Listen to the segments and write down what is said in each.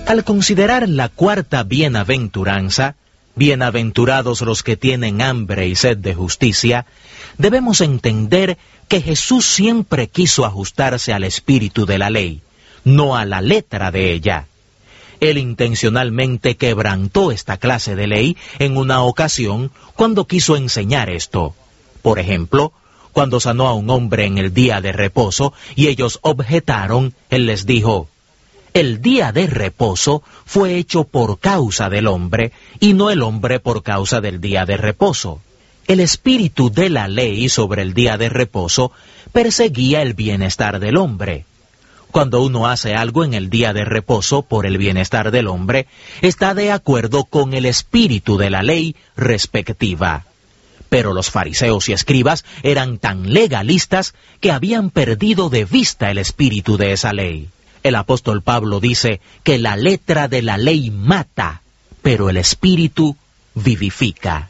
Al considerar la cuarta bienaventuranza, bienaventurados los que tienen hambre y sed de justicia, debemos entender que Jesús siempre quiso ajustarse al espíritu de la ley, no a la letra de ella. Él intencionalmente quebrantó esta clase de ley en una ocasión cuando quiso enseñar esto. Por ejemplo, cuando sanó a un hombre en el día de reposo y ellos objetaron, él les dijo: el día de reposo fue hecho por causa del hombre y no el hombre por causa del día de reposo. El espíritu de la ley sobre el día de reposo perseguía el bienestar del hombre. Cuando uno hace algo en el día de reposo por el bienestar del hombre, está de acuerdo con el espíritu de la ley respectiva. Pero los fariseos y escribas eran tan legalistas que habían perdido de vista el espíritu de esa ley. El apóstol Pablo dice que la letra de la ley mata, pero el espíritu vivifica.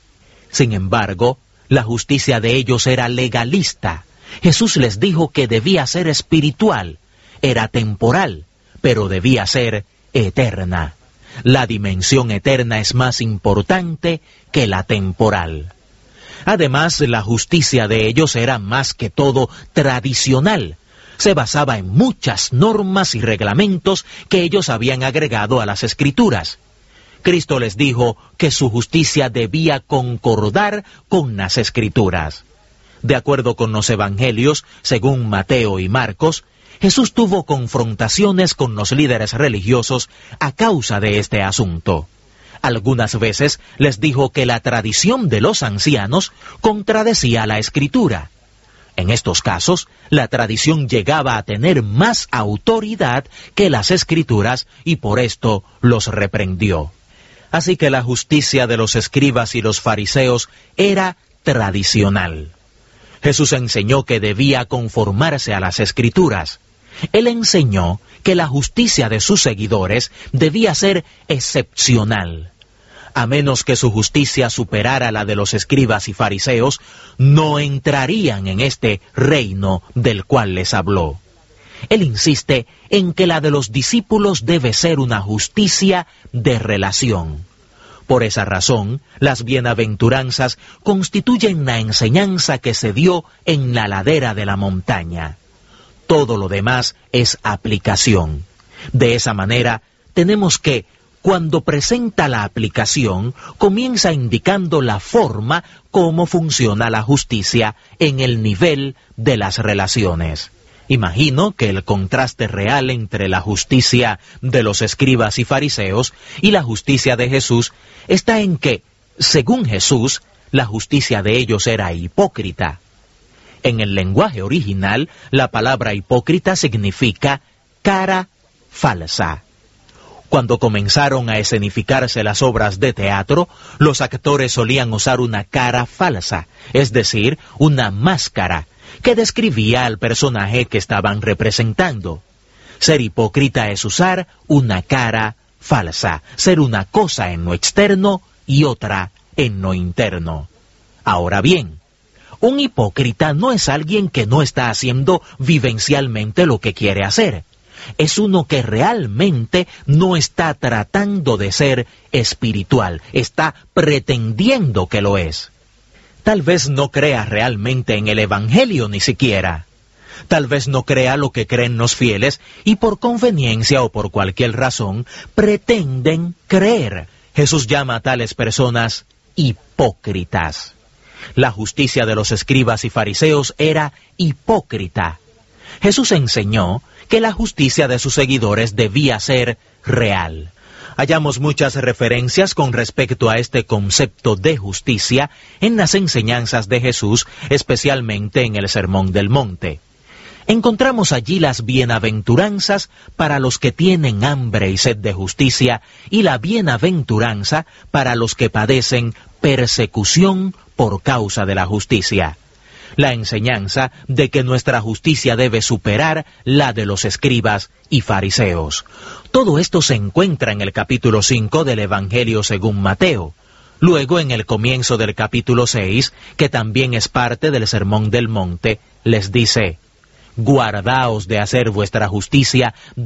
Sin embargo, la justicia de ellos era legalista. Jesús les dijo que debía ser espiritual, era temporal, pero debía ser eterna. La dimensión eterna es más importante que la temporal. Además, la justicia de ellos era más que todo tradicional. Se basaba en muchas normas y reglamentos que ellos habían agregado a las Escrituras. Cristo les dijo que su justicia debía concordar con las Escrituras. De acuerdo con los evangelios, según Mateo y Marcos, Jesús tuvo confrontaciones con los líderes religiosos a causa de este asunto. Algunas veces les dijo que la tradición de los ancianos contradecía la Escritura. En estos casos, la tradición llegaba a tener más autoridad que las Escrituras y por esto los reprendió. Así que la justicia de los escribas y los fariseos era tradicional. Jesús enseñó que debía conformarse a las Escrituras. Él enseñó que la justicia de sus seguidores debía ser excepcional. A menos que su justicia superara la de los escribas y fariseos, no entrarían en este reino del cual les habló. Él insiste en que la de los discípulos debe ser una justicia de relación. Por esa razón, las bienaventuranzas constituyen la enseñanza que se dio en la ladera de la montaña. Todo lo demás es aplicación. De esa manera, tenemos que, cuando presenta la aplicación, comienza indicando la forma cómo funciona la justicia en el nivel de las relaciones. Imagino que el contraste real entre la justicia de los escribas y fariseos y la justicia de Jesús está en que, según Jesús, la justicia de ellos era hipócrita. En el lenguaje original, la palabra hipócrita significa cara falsa. Cuando comenzaron a escenificarse las obras de teatro, los actores solían usar una cara falsa, es decir, una máscara, que describía al personaje que estaban representando. Ser hipócrita es usar una cara falsa, ser una cosa en lo externo y otra en lo interno. Ahora bien, un hipócrita no es alguien que no está haciendo vivencialmente lo que quiere hacer. Es uno que realmente no está tratando de ser espiritual, está pretendiendo que lo es. Tal vez no crea realmente en el Evangelio ni siquiera. Tal vez no crea lo que creen los fieles y por conveniencia o por cualquier razón pretenden creer. Jesús llama a tales personas hipócritas. La justicia de los escribas y fariseos era hipócrita. Jesús enseñó que la justicia de sus seguidores debía ser real. Hallamos muchas referencias con respecto a este concepto de justicia en las enseñanzas de Jesús, especialmente en el Sermón del Monte. Encontramos allí las bienaventuranzas para los que tienen hambre y sed de justicia y la bienaventuranza para los que padecen persecución por causa de la justicia. La enseñanza de que nuestra justicia debe superar la de los escribas y fariseos. Todo esto se encuentra en el capítulo 5 del Evangelio según Mateo. Luego, en el comienzo del capítulo 6, que también es parte del Sermón del Monte, les dice: guardaos de hacer vuestra justicia